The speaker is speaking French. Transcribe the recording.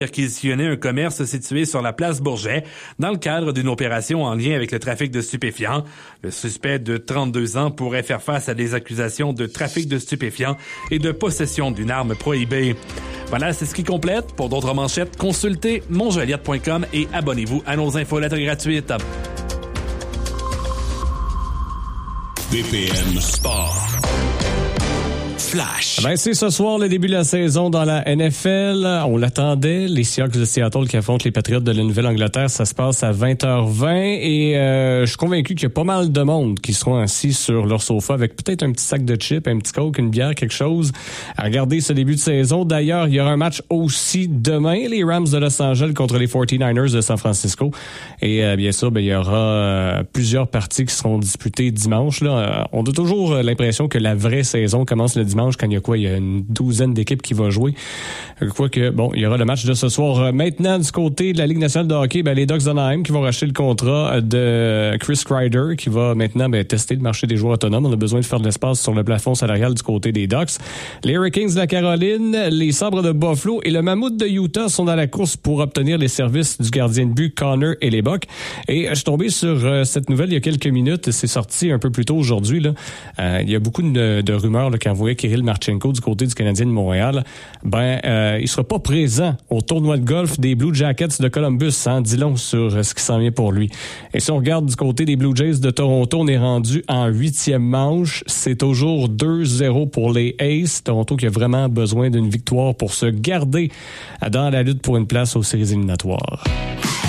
perquisitionné un commerce situé sur la place Bourget dans le cadre d'une opération en lien avec le trafic de stupéfiants. Le suspect de 32 ans pourrait faire face à des accusations de trafic de stupéfiants et de possession d'une arme prohibée. Voilà, c'est ce qui complète. Pour d'autres manchettes, consultez monjoliette.com et abonnez-vous à nos infolettres gratuites. BPM Sport. Flash. Ben, c'est ce soir le début de la saison dans la NFL. On l'attendait. Les Seahawks de Seattle qui affrontent les Patriots de la Nouvelle-Angleterre. Ça se passe à 20h20 et je suis convaincu qu'il y a pas mal de monde qui seront assis sur leur sofa avec peut-être un petit sac de chips, un petit coke, une bière, quelque chose à regarder ce début de saison. D'ailleurs, il y aura un match aussi demain. Les Rams de Los Angeles contre les 49ers de San Francisco. Et bien sûr, il y aura plusieurs parties qui seront disputées dimanche. Là. On a toujours l'impression que la vraie saison commence le dimanche quand il y a une douzaine d'équipes qui vont jouer. Quoique, il y aura le match de ce soir. Maintenant, du côté de la Ligue nationale de hockey, les Ducks d'Anaheim qui vont racheter le contrat de Chris Kreider qui va maintenant tester le marché des joueurs autonomes. On a besoin de faire de l'espace sur le plafond salarial du côté des Ducks. Les Hurricanes de la Caroline, les Sabres de Buffalo et le Mammouth de Utah sont dans la course pour obtenir les services du gardien de but Connor Hellebuyck. Et je suis tombé sur cette nouvelle il y a quelques minutes. C'est sorti un peu plus tôt aujourd'hui. Il y a beaucoup de rumeurs qu'envoyait Kirill Marchenko du côté du Canadien de Montréal. Il sera pas présent au tournoi de golf des Blue Jackets de Columbus. Dis long sur ce qui s'en vient pour lui. Et si on regarde du côté des Blue Jays de Toronto, on est rendu en 8e manche. C'est toujours 2-0 pour les Aces. Toronto qui a vraiment besoin d'une victoire pour se garder dans la lutte pour une place aux séries éliminatoires.